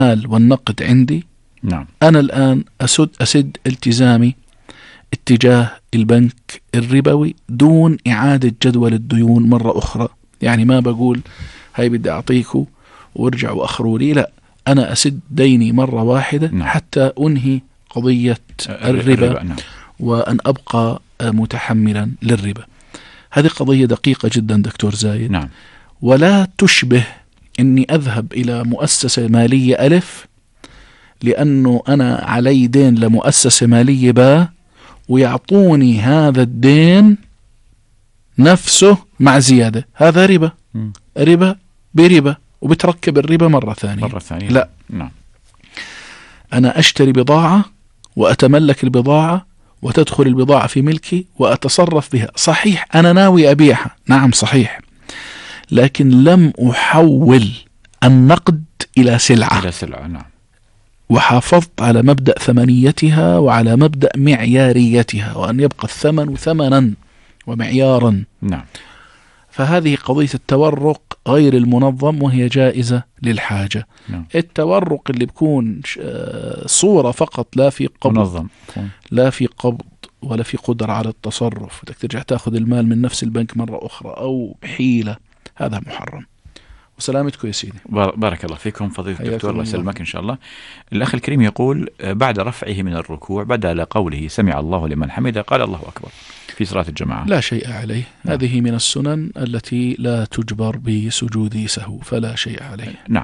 والنقد عندي، نعم. أنا الآن أسد التزامي اتجاه البنك الربوي دون إعادة جدول الديون مرة أخرى. يعني ما بقول هاي بدي أعطيكم وارجعوا أخروا لي، لا، أنا أسد ديني مرة واحدة. نعم. حتى أنهي قضية الربا نعم. وأن أبقى متحملا للربا. هذه قضية دقيقة جدا دكتور زايد. نعم. ولا تشبه أني أذهب إلى مؤسسة مالية ألف لأنه أنا علي دين لمؤسسة مالية باء ويعطوني هذا الدين نفسه مع زيادة. هذا ربا. ربا بربا، وبتركب الربا مرة ثانية. لا. نعم. أنا أشتري بضاعة وأتملك البضاعة وتدخل البضاعة في ملكي وأتصرف بها. صحيح أنا ناوي أبيعها، نعم صحيح، لكن لم أحول النقد إلى سلعة. نعم. وحافظت على مبدأ ثمنيتها وعلى مبدأ معياريتها، وأن يبقى الثمن ثمنا ومعيارا. نعم. فهذه قضية التورق غير المنظم وهي جائزة للحاجة. نعم. التورق اللي بيكون صورة فقط، لا في قبض منظم. لا في قبض ولا في قدرة على التصرف، بدك ترجع تاخذ المال من نفس البنك مرة أخرى أو بحيلة، هذا محرم. وسلامتكم يا سيدي. بارك الله فيكم فضيلة الدكتور، الله يسلمك إن شاء الله. الأخ الكريم يقول: بعد رفعه من الركوع بدأ قوله سمع الله لمن حمده قال الله أكبر في صلاة الجماعة. لا شيء عليه. نعم. هذه من السنن التي لا تجبر بسجود سهو، فلا شيء عليه. نعم.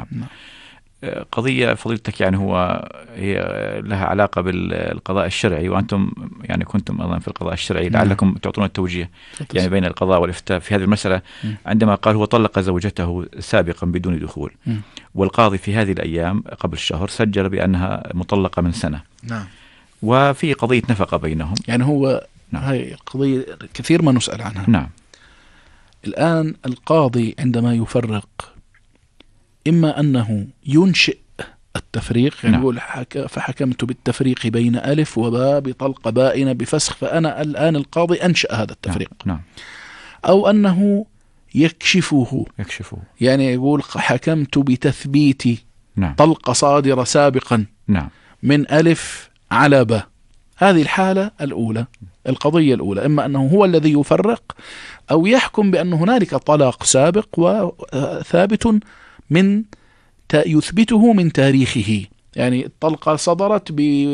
قضية فضيلتك يعني هي لها علاقة بالقضاء الشرعي، وأنتم يعني كنتم أيضا في القضاء الشرعي، لعلكم تعطون التوجيه يعني بين القضاء والإفتاء في هذه المسألة. عندما قال هو طلق زوجته سابقا بدون دخول، والقاضي في هذه الأيام قبل شهر سجل بأنها مطلقة من سنة. نعم. وفي قضية نفقة بينهم. يعني هو نعم. هاي قضية كثير ما نسأل عنها. نعم. الآن القاضي عندما يفرق، إما أنه ينشئ التفريق، يعني نعم. يقول فحكمت بالتفريق بين ألف وباء بطلقة بائنة بفسخ، فأنا الآن القاضي أنشأ هذا التفريق. نعم. أو أنه يكشفه، يعني يقول حكمت بتثبيت نعم. طلقة صادرة سابقا نعم. من ألف على باء. هذه الحالة الأولى، القضية الأولى، إما أنه هو الذي يفرق أو يحكم بأن هنالك طلاق سابق وثابت من يثبته من تاريخه. يعني الطلقة صدرت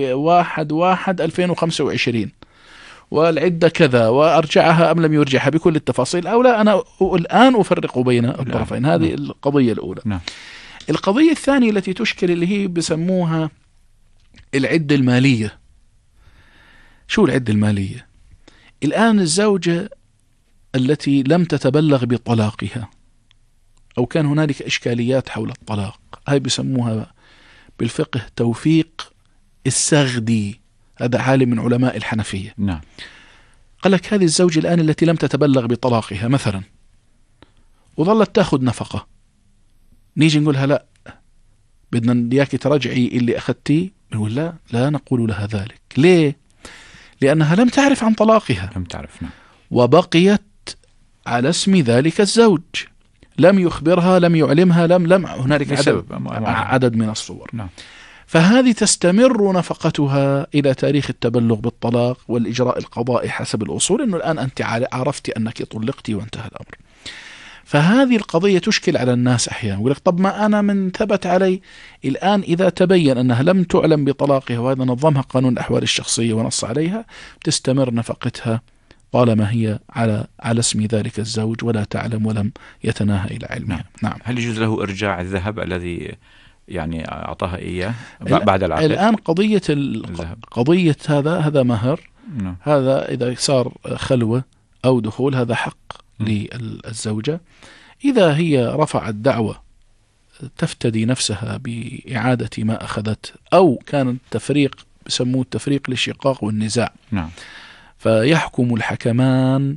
ب1/1/2025 والعدة كذا، وأرجعها أم لم يرجعها بكل التفاصيل أو لا، أنا الآن أفرق بين الطرفين. هذه القضية الأولى. القضية الثانية التي تشكل اللي هي بسموها العدة المالية. شو العدة المالية؟ الآن الزوجة التي لم تتبلغ بطلاقها أو كان هنالك إشكاليات حول الطلاق، هاي بسموها بالفقه توفيق السغدي، هذا عالم من علماء الحنفية. نعم. قال لك هذه الزوجة الآن التي لم تتبلغ بطلاقها مثلا وظلت تأخذ نفقة، نيجي نقولها لا، بدنا إياك ترجعي اللي أخذتيه، نقول لا نقول لها ذلك. ليه؟ لأنها لم تعرف عن طلاقها، لم تعرف. نعم. وبقيت على اسم ذلك الزوج، لم يخبرها، لم يعلمها، لم هنالك عدد من الصور. نعم. فهذه تستمر نفقتها إلى تاريخ التبلغ بالطلاق والإجراء القضائي حسب الأصول، أنه الآن أنت عرفتي أنك طلقتي وانتهى الأمر. فهذه القضية تشكل على الناس أحيانا، يقول لك طب ما أنا من ثبت علي الآن إذا تبين أنها لم تعلم بطلاقها، وهذا نظمها قانون الأحوال الشخصية ونص عليها، تستمر نفقتها طالما هي على اسم ذلك الزوج ولا تعلم ولم يتناهى إلى علمها. نعم. هل يجوز له إرجاع الذهب الذي يعني أعطاها إياه بعد العقد؟ الآن قضية هذا مهر. نعم. هذا إذا صار خلوة أو دخول هذا حق للزوجة. إذا هي رفعت دعوة تفتدي نفسها بإعادة ما أخذت، أو كان التفريق بسموه التفريق للشقاق والنزاع. نعم. فيحكم الحكمان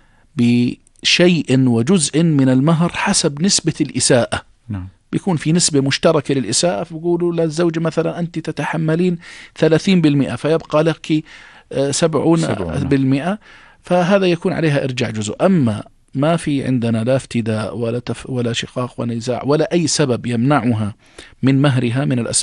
بشيء وجزء من المهر حسب نسبة الإساءة. نعم. بيكون في نسبة مشتركة للإساءة، فبيقولوا للزوج مثلا أنت تتحملين 30% فيبقى لك 70%، فهذا يكون عليها إرجاع جزء. أما ما في عندنا لا افتداء ولا شقاق ونزاع ولا أي سبب يمنعها من مهرها من الأسباب